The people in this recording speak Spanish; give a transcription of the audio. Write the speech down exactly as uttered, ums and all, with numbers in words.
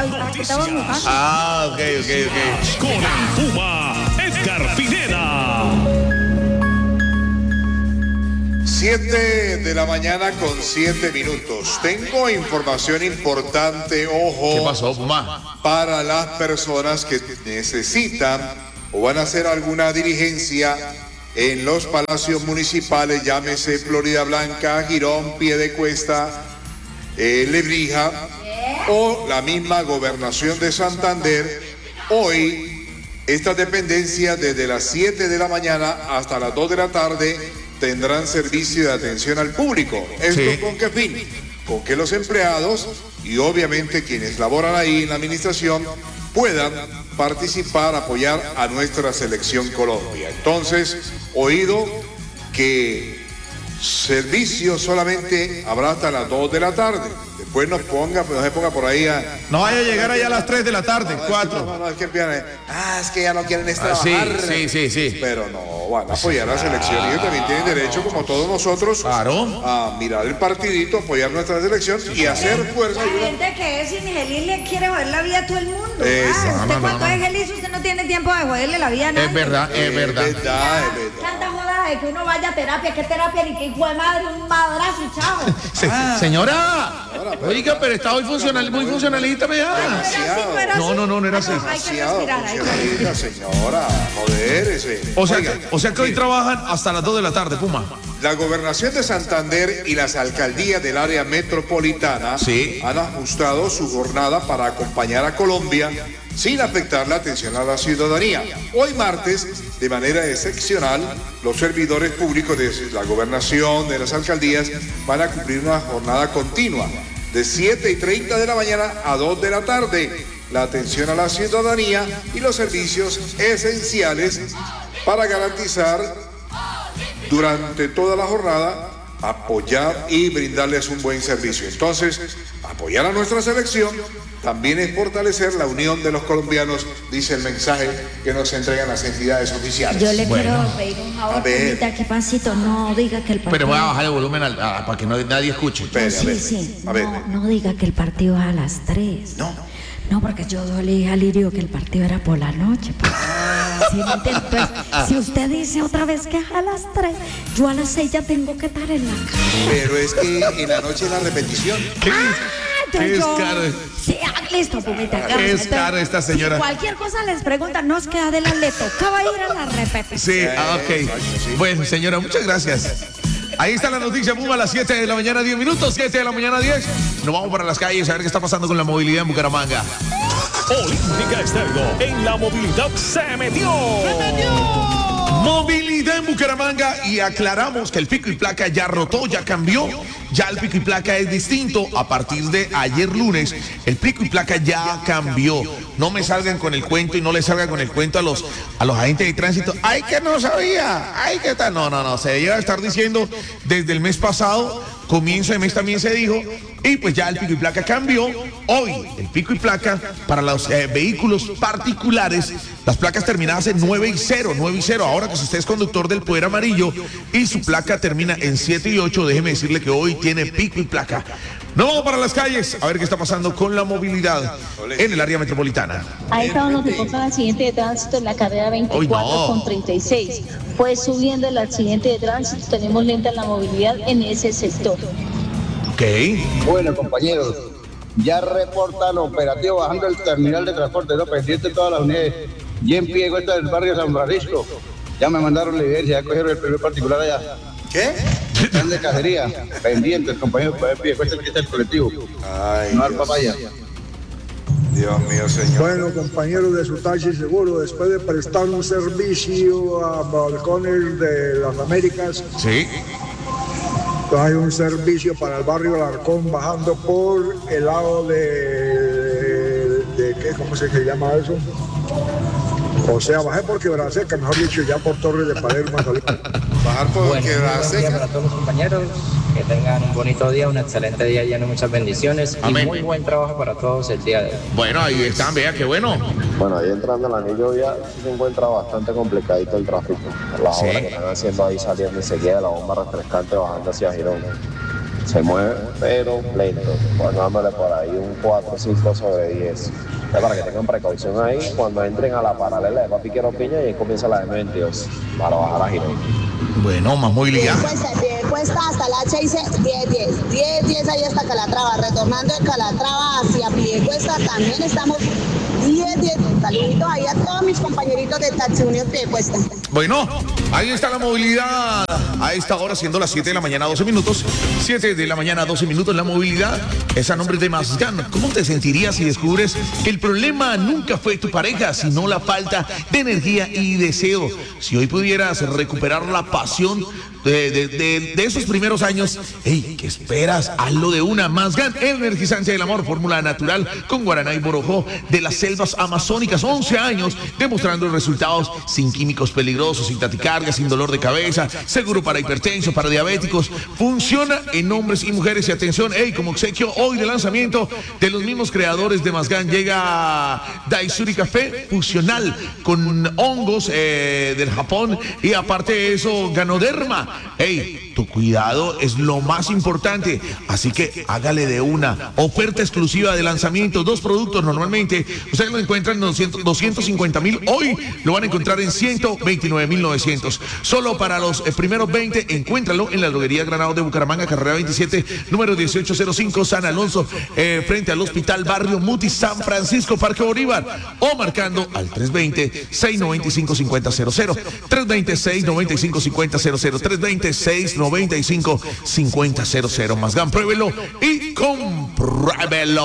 para que te vamos a buscar. Ah, ok, ok, ok. Con el Puma, Edgar Pineda. Siete de la mañana con siete minutos. Tengo información importante, ojo. ¿Qué pasó, Puma? Para las personas que necesitan o van a hacer alguna diligencia en los palacios municipales, llámese Florida Blanca, Girón, Piedecuesta, eh, Lebrija o la misma Gobernación de Santander. Hoy, estas dependencias desde las siete de la mañana hasta las dos de la tarde tendrán servicio de atención al público. ¿Esto sí. con qué fin? Con que los empleados y obviamente quienes laboran ahí en la administración puedan participar, apoyar a nuestra selección Colombia. Entonces, oído que servicio solamente habrá hasta las dos de la tarde. Después nos ponga, no se ponga por ahí a... No vaya a llegar allá a las tres de la tarde, no, cuatro. Es que, no, no, es que empiezan, ah, es que ya no quieren estar. Ah, sí, sí, sí, sí. Pero no, van a apoyar a la selección. Y ellos también tienen derecho, como todos nosotros, claro, a mirar el partidito, apoyar nuestra selección y hacer fuerza. La gente que es ingelis le quiere joder la vida a todo el mundo. Eso. Ah, No, usted no, cuando no, no. es feliz, usted no tiene tiempo de joderle la vida a nadie. Es verdad, es verdad. Es verdad, es verdad. Tanta joda de que uno vaya a terapia, ¿qué terapia? Ni que hijo de madre, un madrazo y chao. Se- Ah. Señora, Señora, pero- oiga, pero está hoy funcional, muy funcionalista, vea. Demasiado. No, no, no, no era así. Hay que Demasiado respirar, hay que funcionalista, respirar. señora, joder, ese. O sea, Oiga, que, o sea que hoy sí. trabajan hasta las dos de la tarde, Puma. La Gobernación de Santander y las alcaldías del área metropolitana Sí. han ajustado su jornada para acompañar a Colombia sin afectar la atención a la ciudadanía. Hoy martes, de manera excepcional, los servidores públicos de la gobernación, de las alcaldías, van a cumplir una jornada continua de siete y treinta de la mañana a dos de la tarde. La atención a la ciudadanía y los servicios esenciales para garantizar durante toda la jornada, apoyar y brindarles un buen servicio. Entonces, apoyar a nuestra selección también es fortalecer la unión de los colombianos, dice el mensaje que nos entregan las entidades oficiales. Yo le Bueno. quiero pedir un A favor, ver. Pumita, que pasito, no diga que el partido... Pero voy a bajar el volumen al- a- para que no, nadie escuche. Espere, a Sí, ver, sí, a ver. no, no diga que el partido es a las tres. No. No, porque yo le dije a Lirio que el partido era por la noche. Pues. ¿Sí me entiende? Pues, si usted dice otra vez que es a las tres, yo a las seis ya tengo que estar en la casa. Pero es que en la noche es la repetición. ¿Qué, Entonces qué es yo- caro? Sí, ah, listo, Pumita. Qué es caro esta señora. Si cualquier cosa les preguntan, no es que a Adela le tocaba ir a la repetición. Sí, ah, ok. Exacto, sí. Bueno, señora, muchas gracias. Ahí está la noticia, Puma, a las siete de la mañana, diez minutos, siete de la mañana, diez. Nos vamos para las calles a ver qué está pasando con la movilidad en Bucaramanga. Olímpica Estéreo en la movilidad se metió. ¡Se metió! Movilidad en Bucaramanga y aclaramos que el pico y placa ya rotó, ya cambió. Ya el pico y placa es distinto. A partir de ayer lunes, el pico y placa ya cambió. No me salgan con el cuento y no le salgan con el cuento a los, a los agentes de tránsito. ¡Ay, que no sabía! ¡Ay, qué tal! No, no, no. Se debe estar diciendo desde el mes pasado. Comienzo de mes también se dijo, y pues ya el pico y placa cambió. Hoy el pico y placa para los eh, vehículos particulares, las placas terminadas en nueve y cero, nueve y cero. Ahora que si usted es conductor del Poder Amarillo y su placa termina en siete y ocho, déjeme decirle que hoy tiene pico y placa. Nos vamos para las calles a ver qué está pasando con la movilidad en el área metropolitana. A esta hora nos reporta el accidente de tránsito en la carrera veinticuatro con treinta y seis. Fue subiendo el accidente de tránsito, tenemos lenta la movilidad en ese sector. Ok. Bueno, compañeros, ya reportan operativo bajando el terminal de transporte, no pendiente de todas las unidades. Y en pie, esta del barrio San Francisco. Ya me mandaron la evidencia, ya cogieron el primer particular allá. ¿Qué? Están de cacería, pendientes, compañeros, para el pie, cuesta que está el colectivo. Ay, No al Dios. papaya. Dios mío, señor. Bueno, compañeros de su taxi seguro, después de prestar un servicio a balcones de las Américas, Sí. hay un servicio para el barrio Alarcón bajando por el lado de, de ¿qué? ¿Cómo se llama eso? O sea, bajé por Quebrada Seca, mejor dicho, ya por Torres de Palermo. Bajar por Bueno, Quebrada muy buen día Seca. para todos los compañeros, que tengan un bonito día, un excelente día lleno de muchas bendiciones Amén. y muy buen trabajo para todos el día de hoy. Bueno, ahí están, vea, qué bueno. Bueno, ahí entrando al anillo ya se encuentra bastante complicadito el tráfico. Las Sí. obras que están haciendo ahí saliendo enseguida de la bomba refrescante bajando hacia Girón. se mueve, pero lento, dándole por ahí un cuatro o cinco sobre diez. Es para que tengan precaución ahí cuando entren a la paralela de Papi Quiero Piña y ahí comienza la eme veintidós para bajar a Girón. Bueno, más movilidad. Cuesta, cuesta hasta la H dice diez diez, diez diez ahí hasta Calatrava, retornando de Calatrava hacia Piedecuesta también estamos diez diez. Saluditos ahí a todos mis compañeritos de Taxi Unión Piedecuesta. Bueno, ahí está la movilidad. A esta hora, siendo las siete de la mañana, doce minutos. siete de la mañana, doce minutos, la movilidad es a nombre de Mazgan. ¿Cómo te sentirías si descubres que el problema nunca fue tu pareja, sino la falta de energía y deseo? Si hoy pudieras recuperar la pasión de, de, de, de esos primeros años, hey, ¿qué esperas? Hazlo de una. Mazgan, energizante del amor, fórmula natural con guaraná y borojó de las selvas amazónicas. once años demostrando resultados sin químicos peligrosos, sin taticardia, sin dolor de cabeza, seguro para hipertensos, para diabéticos. Funciona en hombres y mujeres. Y atención, hey, como obsequio hoy de lanzamiento de los mismos creadores de Mazgan llega Daisuri Café Fusional con hongos eh, del Japón, y aparte de eso, Ganoderma. Hey, tu cuidado es lo más importante, así que hágale de una. Oferta exclusiva de lanzamiento, dos productos normalmente ustedes lo encuentran en doscientos cincuenta mil, hoy lo van a encontrar en ciento veintinueve mil novecientos. Solo para los eh, primeros veinte, encuéntralo en la droguería Granados de Bucaramanga, carrera veintisiete, número dieciocho cero cinco, San Alonso, eh, frente al Hospital Barrio Muti, San Francisco, Parque Bolívar, o marcando al tres veinte, seis noventa y cinco, cincuenta cero cero, tres veinte, seis noventa y cinco, cincuenta cero cero, tres veinte, seis noventa y cinco, cincuenta cero cero. Mazgan, pruébelo y compruébelo.